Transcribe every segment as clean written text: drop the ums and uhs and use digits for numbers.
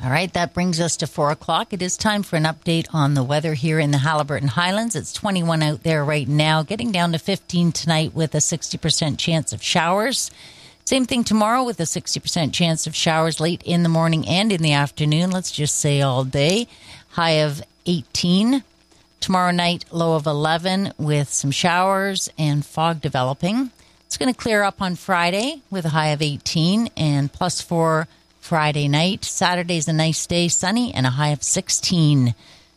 All right, that brings us to 4 o'clock. It is time for an update on the weather here in the Haliburton Highlands. It's 21 out there right now, getting down to 15 tonight with a 60% chance of showers. Same thing tomorrow with a 60% chance of showers late in the morning and in the afternoon. Let's just say all day. High of 18. Tomorrow night, low of 11 with some showers and fog developing. It's going to clear up on Friday with a high of 18 and +4 Friday night. Saturday's a nice day, sunny, and a high of 16.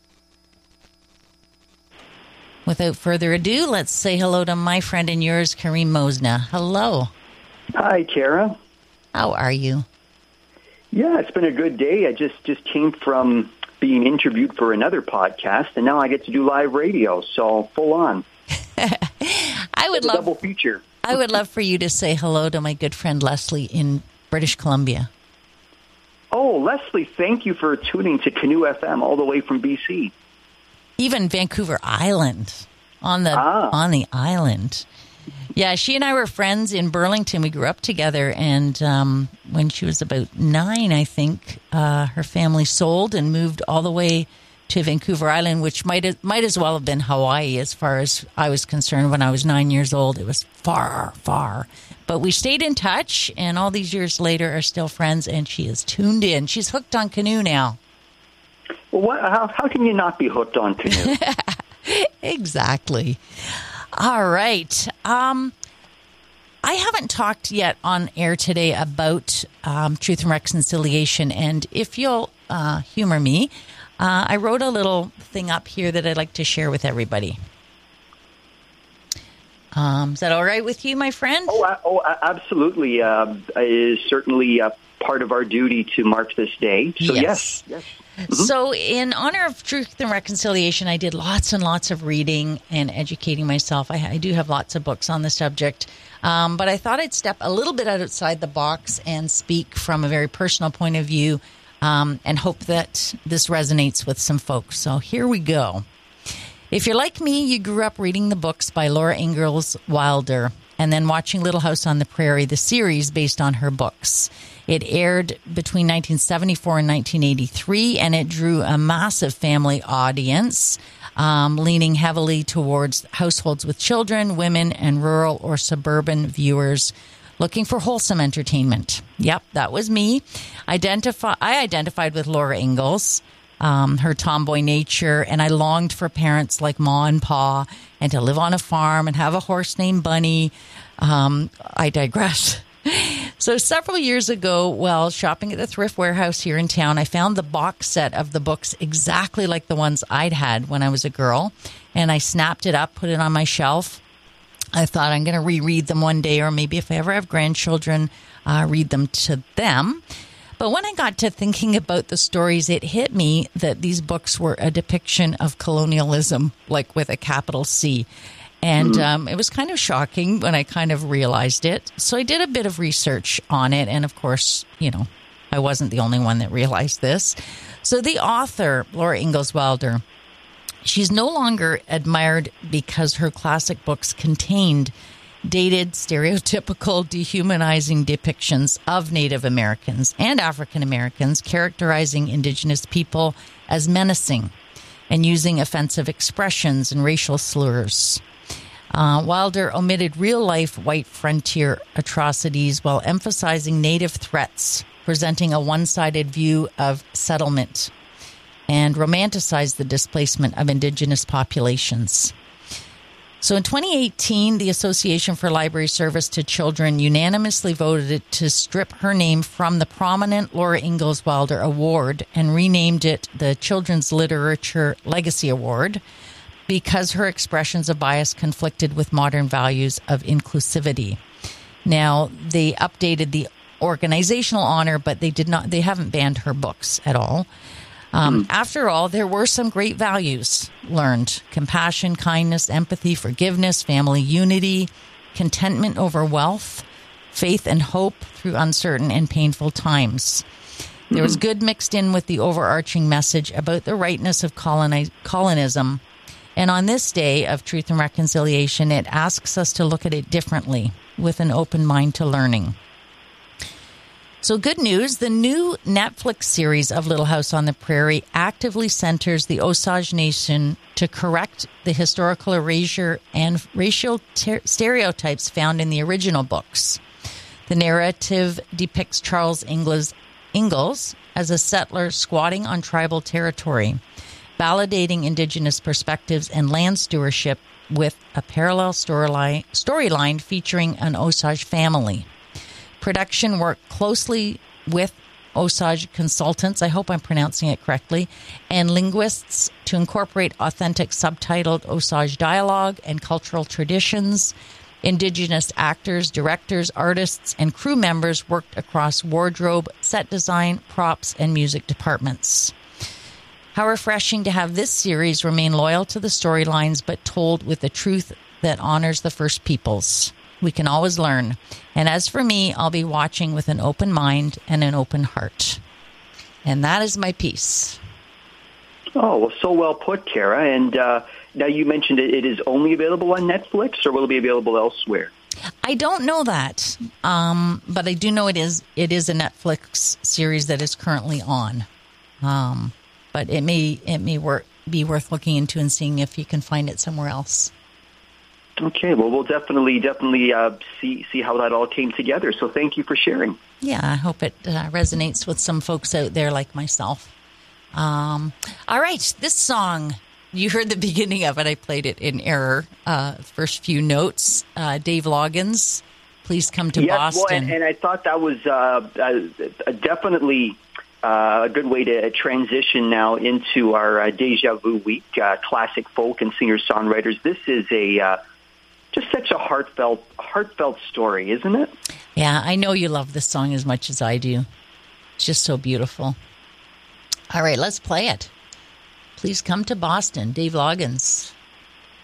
Without further ado, let's say hello to my friend and yours, Kareem Mosna. Hello. Hi, Tara. How are you? Yeah, it's been a good day. I just came from being interviewed for another podcast, and now I get to do live radio, so full on. I would love double feature. I would love for you to say hello to my good friend Leslie in British Columbia. Oh, Leslie, thank you for tuning to Canoe FM all the way from BC. Even Vancouver Island, on the island. Yeah, she and I were friends in Burlington. We grew up together, and when she was about 9, I think, her family sold and moved all the way to Vancouver Island, which might as well have been Hawaii as far as I was concerned when I was 9 years old. It was far, far. But we stayed in touch, and all these years later are still friends, and she is tuned in. She's hooked on Canoe now. Well, how can you not be hooked on Canoe? Exactly. All right. I haven't talked yet on air today about Truth and Reconciliation, and if you'll humor me, I wrote a little thing up here that I'd like to share with everybody. Is that all right with you, my friend? Oh, absolutely. It is certainly part of our duty to mark this day. So yes. Mm-hmm. So in honor of Truth and Reconciliation, I did lots and lots of reading and educating myself. I do have lots of books on the subject, but I thought I'd step a little bit outside the box and speak from a very personal point of view, and hope that this resonates with some folks. So here we go. If you're like me, you grew up reading the books by Laura Ingalls Wilder and then watching Little House on the Prairie, the series based on her books. It aired between 1974 and 1983, and it drew a massive family audience, leaning heavily towards households with children, women, and rural or suburban viewers looking for wholesome entertainment. Yep, that was me. I identified with Laura Ingalls, her tomboy nature, and I longed for parents like Ma and Pa and to live on a farm and have a horse named Bunny. I digress. So several years ago, while shopping at the thrift warehouse here in town, I found the box set of the books exactly like the ones I'd had when I was a girl, and I snapped it up, put it on my shelf. I thought I'm going to reread them one day, or maybe if I ever have grandchildren, read them to them. But when I got to thinking about the stories, it hit me that these books were a depiction of colonialism, like with a capital C. And it was kind of shocking when I kind of realized it. So I did a bit of research on it. And of course, I wasn't the only one that realized this. So the author, Laura Ingalls Wilder, she's no longer admired because her classic books contained dated, stereotypical, dehumanizing depictions of Native Americans and African Americans, characterizing Indigenous people as menacing and using offensive expressions and racial slurs. Wilder omitted real-life white frontier atrocities while emphasizing Native threats, presenting a one-sided view of settlement, and romanticized the displacement of Indigenous populations. So in 2018, the Association for Library Service to Children unanimously voted to strip her name from the prominent Laura Ingalls Wilder Award and renamed it the Children's Literature Legacy Award because her expressions of bias conflicted with modern values of inclusivity. Now, they updated the organizational honor, but they haven't banned her books at all. After all, there were some great values learned: compassion, kindness, empathy, forgiveness, family unity, contentment over wealth, faith and hope through uncertain and painful times. There was good mixed in with the overarching message about the rightness of colonism. And on this day of Truth and Reconciliation, it asks us to look at it differently with an open mind to learning. So good news, the new Netflix series of Little House on the Prairie actively centers the Osage Nation to correct the historical erasure and racial stereotypes found in the original books. The narrative depicts Charles Ingalls as a settler squatting on tribal territory, validating Indigenous perspectives and land stewardship with a parallel storyline featuring an Osage family. Production worked closely with Osage consultants, I hope I'm pronouncing it correctly, and linguists to incorporate authentic subtitled Osage dialogue and cultural traditions. Indigenous actors, directors, artists, and crew members worked across wardrobe, set design, props, and music departments. How refreshing to have this series remain loyal to the storylines, but told with a truth that honors the First Peoples. We can always learn. And as for me, I'll be watching with an open mind and an open heart. And that is my piece. Oh, well, so well put, Kara. And now you mentioned it is only available on Netflix, or will it be available elsewhere? I don't know that, but I do know it is a Netflix series that is currently on. But it may be worth looking into and seeing if you can find it somewhere else. Okay, well, we'll definitely see how that all came together. So thank you for sharing. Yeah, I hope it resonates with some folks out there like myself. All right, this song, you heard the beginning of it. I played it in error. First few notes. Dave Loggins, Please Come to Boston. Well, and I thought that was definitely a good way to transition now into our Deja Vu Week, classic folk and singer-songwriters. This is just such a heartfelt story, isn't it? Yeah, I know you love this song as much as I do. It's just so beautiful. All right, let's play it. Please Come to Boston, Dave Loggins.